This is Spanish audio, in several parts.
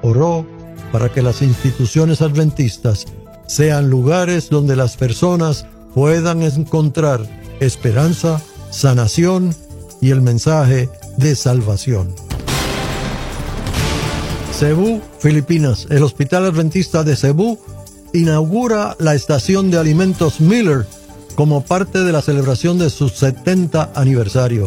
oró para que las instituciones adventistas sean lugares donde las personas puedan encontrar esperanza, sanación y el mensaje de salvación. Cebú, Filipinas. El Hospital Adventista de Cebú inaugura la estación de alimentos Miller como parte de la celebración de su 70 aniversario.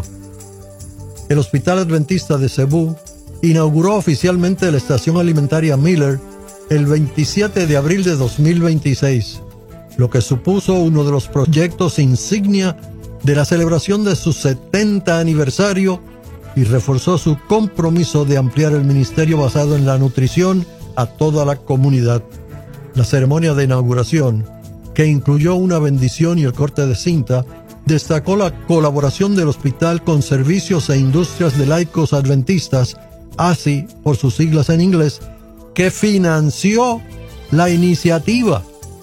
El Hospital Adventista de Cebú inauguró oficialmente la estación alimentaria Miller el 27 de abril de 2026, lo que supuso uno de los proyectos insignia de la celebración de su 70 aniversario y reforzó su compromiso de ampliar el ministerio basado en la nutrición a toda la comunidad. La ceremonia de inauguración, que incluyó una bendición y el corte de cinta, destacó la colaboración del hospital con Servicios e Industrias de Laicos Adventistas, ASI por sus siglas en inglés, que financió la iniciativa.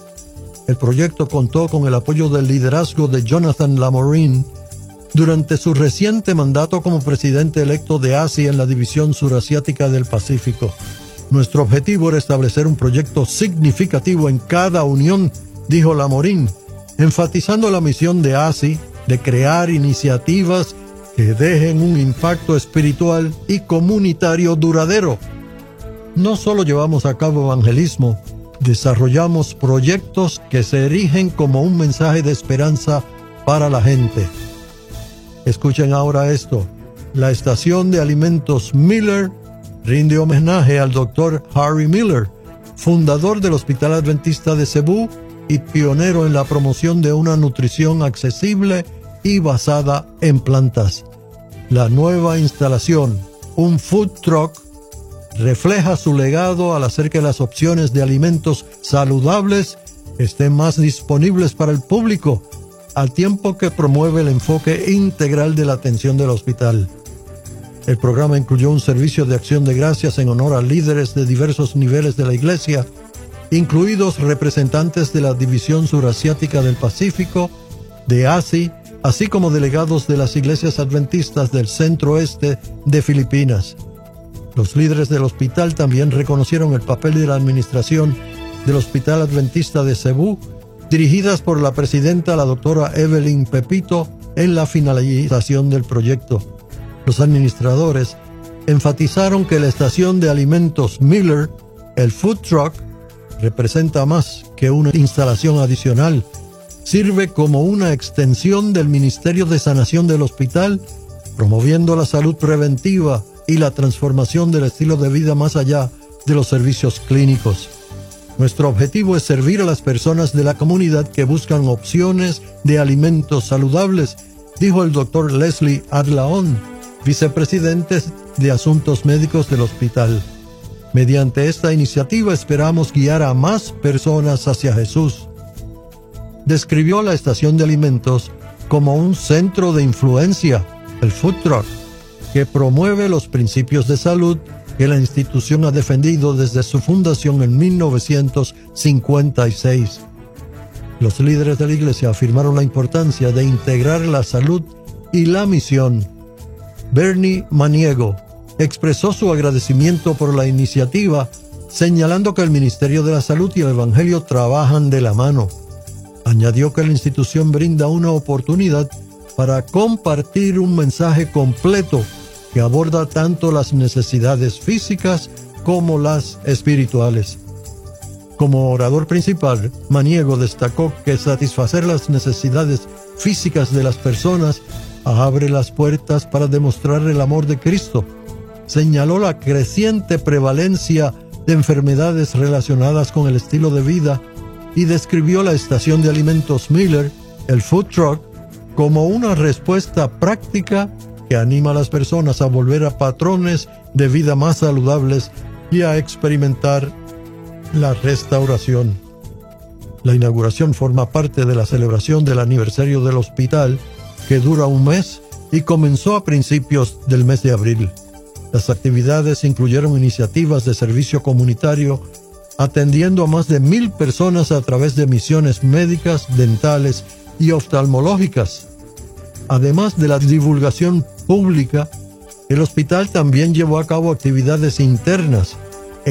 El proyecto contó con el apoyo del liderazgo de Jonathan Lamorin durante su reciente mandato como presidente electo de ASI en la División Surasiática del Pacífico. Nuestro objetivo era establecer un proyecto significativo en cada unión, dijo Lamorin, enfatizando la misión de ASI de crear iniciativas que dejen un impacto espiritual y comunitario duradero. No solo llevamos a cabo evangelismo, desarrollamos proyectos que se erigen como un mensaje de esperanza para la gente. Escuchen ahora esto. La estación de alimentos Miller rinde homenaje al Dr. Harry Miller, fundador del Hospital Adventista de Cebú y pionero en la promoción de una nutrición accesible y basada en plantas. La nueva instalación, un food truck, refleja su legado al hacer que las opciones de alimentos saludables estén más disponibles para el público, al tiempo que promueve el enfoque integral de la atención del hospital. El programa incluyó un servicio de acción de gracias en honor a líderes de diversos niveles de la iglesia, incluidos representantes de la División Surasiática del Pacífico, de ASI, así como delegados de las iglesias adventistas del centro-oeste de Filipinas. Los líderes del hospital también reconocieron el papel de la administración del Hospital Adventista de Cebú, dirigidas por la presidenta, la doctora Evelyn Pepito, en la finalización del proyecto. Los administradores enfatizaron que la estación de alimentos Miller, el food truck, representa más que una instalación adicional. Sirve como una extensión del Ministerio de Sanación del hospital, promoviendo la salud preventiva y la transformación del estilo de vida más allá de los servicios clínicos. Nuestro objetivo es servir a las personas de la comunidad que buscan opciones de alimentos saludables, dijo el Dr. Leslie Adlaon, vicepresidente de Asuntos Médicos del hospital. Mediante esta iniciativa esperamos guiar a más personas hacia Jesús. Describió la estación de alimentos como un centro de influencia, el food truck, que promueve los principios de salud que la institución ha defendido desde su fundación en 1956. Los líderes de la iglesia afirmaron la importancia de integrar la salud y la misión. Bernie Maniego expresó su agradecimiento por la iniciativa, señalando que el Ministerio de la Salud y el Evangelio trabajan de la mano. Añadió que la institución brinda una oportunidad para compartir un mensaje completo que aborda tanto las necesidades físicas como las espirituales. Como orador principal, Maniego destacó que satisfacer las necesidades físicas de las personas abre las puertas para demostrar el amor de Cristo. Señaló la creciente prevalencia de enfermedades relacionadas con el estilo de vida y describió la estación de alimentos Miller, el food truck, como una respuesta práctica que anima a las personas a volver a patrones de vida más saludables y a experimentar la restauración. La inauguración forma parte de la celebración del aniversario del hospital, que dura un mes y comenzó a principios del mes de abril. Las actividades incluyeron iniciativas de servicio comunitario, atendiendo a más de 1,000 personas a través de misiones médicas, dentales y oftalmológicas. Además de la divulgación pública, el hospital también llevó a cabo actividades internas,